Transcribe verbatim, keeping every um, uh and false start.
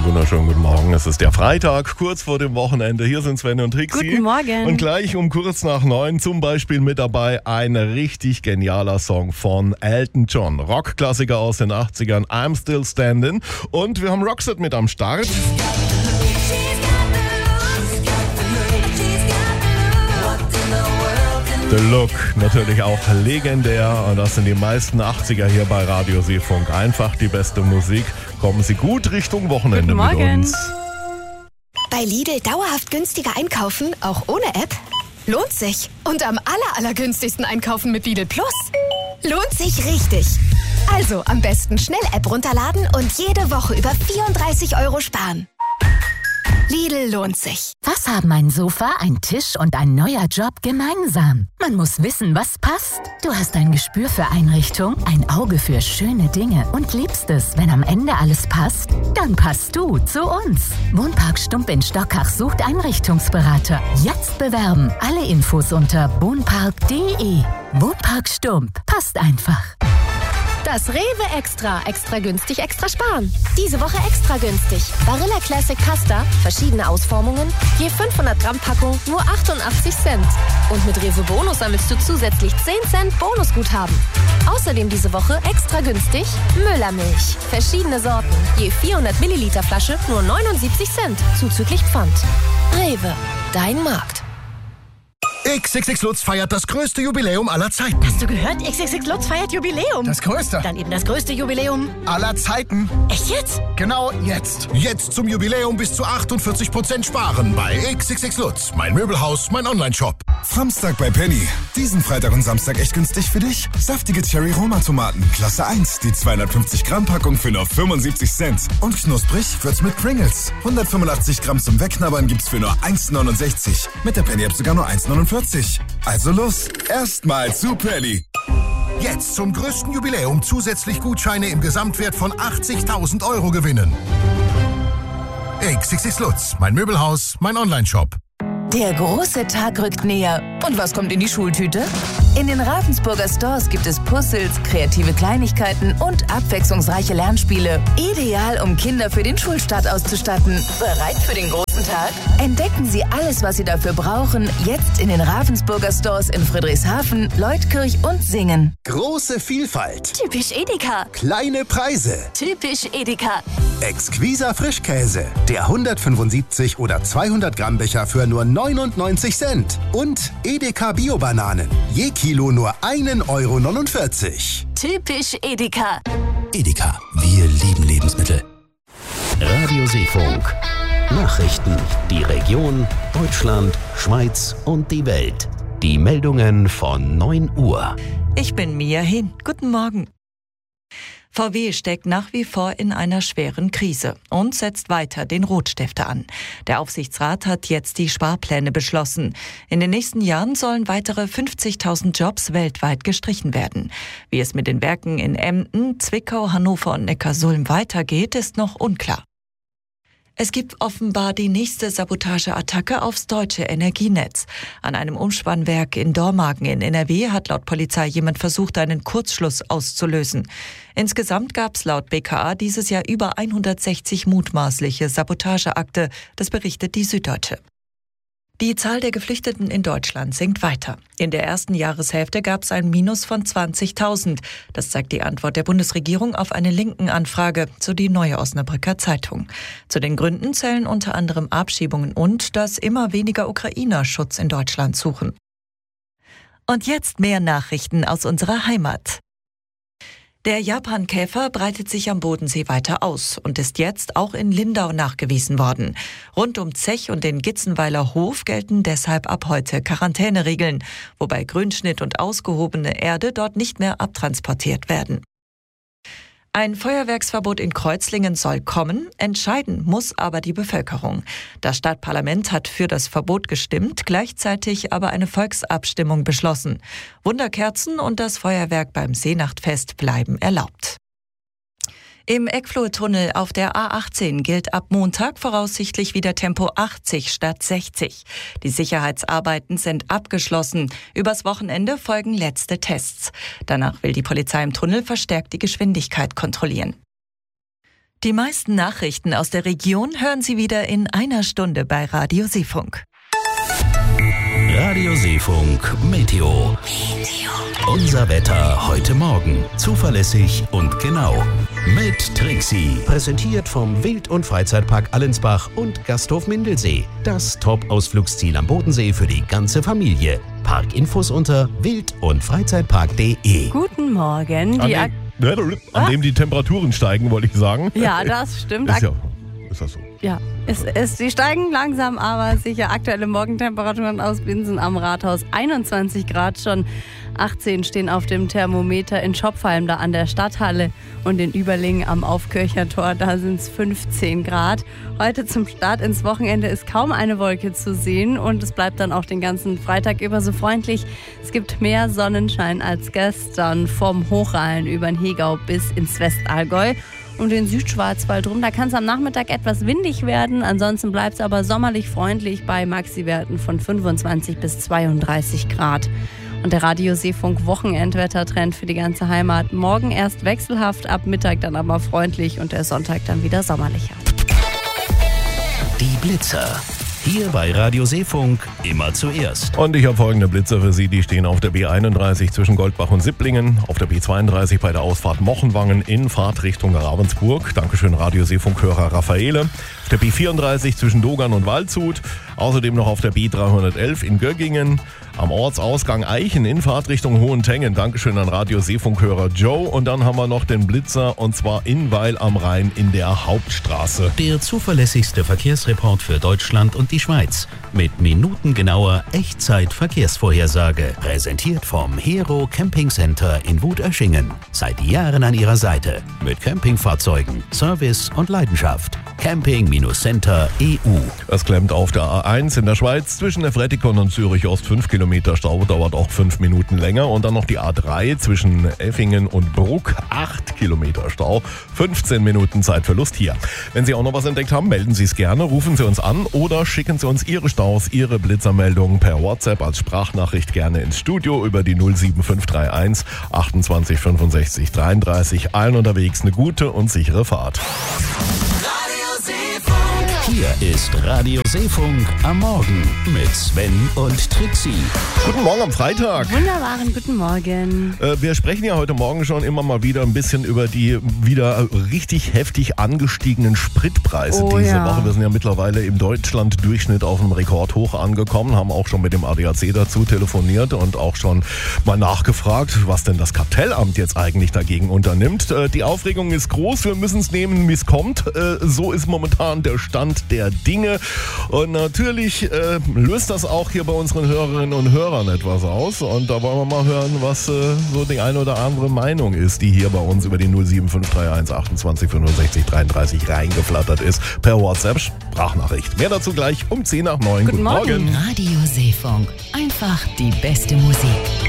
wunderschönen guten Morgen. Es ist der Freitag, kurz vor dem Wochenende. Hier sind Sven und Trixi. Guten Morgen. Und gleich um kurz nach neun zum Beispiel mit dabei ein richtig genialer Song von Elton John. Rockklassiker aus den achtzigern, I'm Still Standing. Und wir haben Roxette mit am Start. The Look, natürlich auch legendär. Und das sind die meisten achtziger hier bei Radio Seefunk. Einfach die beste Musik. Kommen Sie gut Richtung Wochenende mit uns. Bei Lidl dauerhaft günstiger einkaufen, auch ohne App? Lohnt sich. Und am aller, allergünstigsten einkaufen mit Lidl Plus? Lohnt sich richtig. Also am besten schnell App runterladen und jede Woche über vierunddreißig Euro sparen. Lidl lohnt sich. Was haben ein Sofa, ein Tisch und ein neuer Job gemeinsam? Man muss wissen, was passt. Du hast ein Gespür für Einrichtung, ein Auge für schöne Dinge und liebst es, wenn am Ende alles passt? Dann passt du zu uns. Wohnpark Stump in Stockach sucht Einrichtungsberater. Jetzt bewerben. Alle Infos unter wohnpark punkt de. Wohnpark Stump. Passt einfach. Das Rewe Extra. Extra günstig, extra sparen. Diese Woche extra günstig. Barilla Classic Pasta, verschiedene Ausformungen, je fünfhundert Gramm Packung, nur achtundachtzig Cent. Und mit Rewe Bonus sammelst du zusätzlich zehn Cent Bonusguthaben. Außerdem diese Woche extra günstig Müllermilch. Verschiedene Sorten, je vierhundert Milliliter Flasche, nur neunundsiebzig Cent, zuzüglich Pfand. Rewe, dein Markt. X X X Lutz feiert das größte Jubiläum aller Zeiten. Hast du gehört? X X X Lutz feiert Jubiläum. Das größte. Dann eben das größte Jubiläum aller Zeiten. Echt jetzt? Genau jetzt. Jetzt zum Jubiläum bis zu achtundvierzig Prozent sparen bei X X X Lutz. Mein Möbelhaus, mein Online-Shop. Samstag bei Penny. Diesen Freitag und Samstag echt günstig für dich? Saftige Cherry-Roma-Tomaten, Klasse eins. Die zweihundertfünfzig Gramm Packung für nur fünfundsiebzig Cent. Und knusprig wird's mit Pringles. hundertfünfundachtzig Gramm zum Wegknabbern gibt's für nur eins neunundsechzig. Mit der Penny-App sogar nur eins neunundvierzig. Also los, erstmal zu Penny. Jetzt zum größten Jubiläum zusätzlich Gutscheine im Gesamtwert von achtzigtausend Euro gewinnen. X X X Lutz, mein Möbelhaus, mein Online-Shop. Der große Tag rückt näher. Und was kommt in die Schultüte? In den Ravensburger Stores gibt es Puzzles, kreative Kleinigkeiten und abwechslungsreiche Lernspiele. Ideal, um Kinder für den Schulstart auszustatten. Bereit für den großen Tag? Entdecken Sie alles, was Sie dafür brauchen, jetzt in den Ravensburger Stores in Friedrichshafen, Leutkirch und Singen. Große Vielfalt. Typisch Edeka. Kleine Preise. Typisch Edeka. Exquiser Frischkäse. Der hundertfünfundsiebzig oder zweihundert Gramm Becher für nur neunundneunzig Cent. Und Edeka Bio-Bananen. Je Kilo nur ein Euro neunundvierzig. Typisch Edeka. Edeka. Wir lieben Lebensmittel. Radio Seefunk. Nachrichten. Die Region, Deutschland, Schweiz und die Welt. Die Meldungen von neun Uhr. Ich bin Mia Hin. Guten Morgen. V W steckt nach wie vor in einer schweren Krise und setzt weiter den Rotstifter an. Der Aufsichtsrat hat jetzt die Sparpläne beschlossen. In den nächsten Jahren sollen weitere fünfzigtausend Jobs weltweit gestrichen werden. Wie es mit den Werken in Emden, Zwickau, Hannover und Neckarsulm weitergeht, ist noch unklar. Es gibt offenbar die nächste Sabotageattacke aufs deutsche Energienetz. An einem Umspannwerk in Dormagen in N R W hat laut Polizei jemand versucht, einen Kurzschluss auszulösen. Insgesamt gab es laut B K A dieses Jahr über hundertsechzig mutmaßliche Sabotageakte, das berichtet die Süddeutsche. Die Zahl der Geflüchteten in Deutschland sinkt weiter. In der ersten Jahreshälfte gab es ein Minus von zwanzigtausend. Das zeigt die Antwort der Bundesregierung auf eine linken Anfrage, so die Neue Osnabrücker Zeitung. Zu den Gründen zählen unter anderem Abschiebungen und dass immer weniger Ukrainer Schutz in Deutschland suchen. Und jetzt mehr Nachrichten aus unserer Heimat. Der Japankäfer breitet sich am Bodensee weiter aus und ist jetzt auch in Lindau nachgewiesen worden. Rund um Zech und den Gitzenweiler Hof gelten deshalb ab heute Quarantäneregeln, wobei Grünschnitt und ausgehobene Erde dort nicht mehr abtransportiert werden. Ein Feuerwerksverbot in Kreuzlingen soll kommen, entscheiden muss aber die Bevölkerung. Das Stadtparlament hat für das Verbot gestimmt, gleichzeitig aber eine Volksabstimmung beschlossen. Wunderkerzen und das Feuerwerk beim Seenachtfest bleiben erlaubt. Im Eckflurtunnel auf der A achtzehn gilt ab Montag voraussichtlich wieder Tempo achtzig statt sechzig. Die Sicherheitsarbeiten sind abgeschlossen. Übers Wochenende folgen letzte Tests. Danach will die Polizei im Tunnel verstärkt die Geschwindigkeit kontrollieren. Die meisten Nachrichten aus der Region hören Sie wieder in einer Stunde bei Radio Seefunk. Radio Seefunk Meteo. Unser Wetter heute Morgen. Zuverlässig und genau. Mit Trixie. Präsentiert vom Wild- und Freizeitpark Allensbach und Gasthof Mindelsee. Das Top-Ausflugsziel am Bodensee für die ganze Familie. Parkinfos unter wild- und freizeitpark punkt de. Guten Morgen. An, Die dem, ne, an dem die Temperaturen steigen, wollte ich sagen. Ja, das stimmt. Ist, ja, ist das so? Ja, es, es, die steigen langsam, aber sicher. Aktuelle Morgentemperaturen aus Binsen am Rathaus einundzwanzig Grad schon. achtzehn stehen auf dem Thermometer in Schopfheim, da an der Stadthalle, und in Überlingen am Aufkirchertor, da sind es fünfzehn Grad. Heute zum Start ins Wochenende ist kaum eine Wolke zu sehen und es bleibt dann auch den ganzen Freitag über so freundlich. Es gibt mehr Sonnenschein als gestern, vom Hochrhein über den Hegau bis ins Westallgäu. Um den Südschwarzwald rum, da kann es am Nachmittag etwas windig werden. Ansonsten bleibt es aber sommerlich freundlich bei Maxi-Werten von fünfundzwanzig bis zweiunddreißig Grad. Und der Radio Seefunk Wochenendwettertrend für die ganze Heimat. Morgen erst wechselhaft, ab Mittag dann aber freundlich und der Sonntag dann wieder sommerlicher. Die Blitzer. Hier bei Radio Seefunk immer zuerst. Und ich habe folgende Blitzer für Sie, die stehen auf der B einunddreißig zwischen Goldbach und Sipplingen, auf der B zweiunddreißig bei der Ausfahrt Mochenwangen in Fahrtrichtung Ravensburg. Dankeschön Radio Seefunk-Hörer Raffaele. Auf der B vierunddreißig zwischen Dogern und Waldshut. Außerdem noch auf der B dreihundertelf in Göggingen. Am Ortsausgang Eichen in Fahrtrichtung Hohentengen. Dankeschön an Radio Seefunk-Hörer Joe. Und dann haben wir noch den Blitzer, und zwar in Weil am Rhein in der Hauptstraße. Der zuverlässigste Verkehrsreport für Deutschland und die Schweiz. Mit minutengenauer Echtzeit-Verkehrsvorhersage. Präsentiert vom Hero Camping Center in Wutöschingen. Seit Jahren an Ihrer Seite. Mit Campingfahrzeugen, Service und Leidenschaft. Camping-Center E U. Es klemmt auf der A eins in der Schweiz zwischen der Frettikon und Zürich Ost fünf Kilometer Stau, dauert auch fünf Minuten länger. Und dann noch die A drei zwischen Effingen und Bruck, acht Kilometer Stau, fünfzehn Minuten Zeitverlust hier. Wenn Sie auch noch was entdeckt haben, melden Sie es gerne, rufen Sie uns an oder schicken Sie uns Ihre Staus, Ihre Blitzermeldungen per WhatsApp als Sprachnachricht gerne ins Studio über die null sieben fünf drei eins achtundzwanzig fünfundsechzig dreiunddreißig. Allen unterwegs eine gute und sichere Fahrt. Hier ist Radio Seefunk am Morgen mit Sven und Trixie. Guten Morgen am Freitag. Wunderbaren guten Morgen. Äh, wir sprechen ja heute Morgen schon immer mal wieder ein bisschen über die wieder richtig heftig angestiegenen Spritpreise oh, diese ja. Woche. Wir sind ja mittlerweile im Deutschland-Durchschnitt auf einem Rekordhoch angekommen, haben auch schon mit dem A D A C dazu telefoniert und auch schon mal nachgefragt, was denn das Kartellamt jetzt eigentlich dagegen unternimmt. Äh, die Aufregung ist groß, wir müssen es nehmen, wie es kommt. Äh, so ist momentan der Stand der Dinge. Und natürlich äh, löst das auch hier bei unseren Hörerinnen und Hörern etwas aus. Und da wollen wir mal hören, was äh, so die eine oder andere Meinung ist, die hier bei uns über die null sieben fünf drei eins achtundzwanzig fünfundsechzig dreiunddreißig reingeflattert ist. Per WhatsApp Sprachnachricht. Mehr dazu gleich um zehn nach neun. Guten, Guten Morgen. Morgen. Radio Seefunk. Einfach die beste Musik.